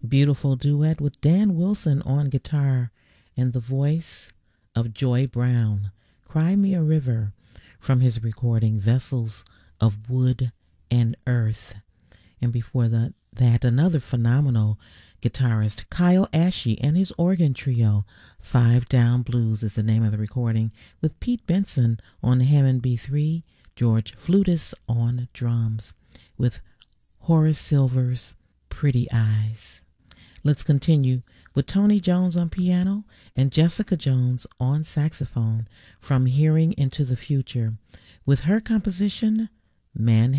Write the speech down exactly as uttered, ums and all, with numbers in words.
Beautiful duet with Dan Wilson on guitar and the voice of Joy Brown, Cry Me a River, from his recording Vessels of Wood and Earth. And before that, that another phenomenal guitarist, Kyle Ashe, and his organ trio, Five Down Blues is the name of the recording, with Pete Benson on the Hammond B three, George Flutis on drums, with Horace Silver's Pretty Eyes. Let's continue with Tony Jones on piano and Jessica Jones on saxophone from Hearing into the Future, with her composition, Man